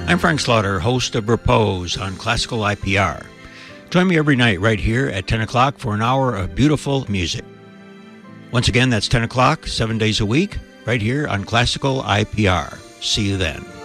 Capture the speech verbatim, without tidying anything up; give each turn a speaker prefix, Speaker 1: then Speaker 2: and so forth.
Speaker 1: I'm Frank Slaughter, host of Repose on Classical I P R. Join me every night right here at ten o'clock for an hour of beautiful music. Once again, that's ten o'clock, seven days a week, right here on Classical I P R. See you then.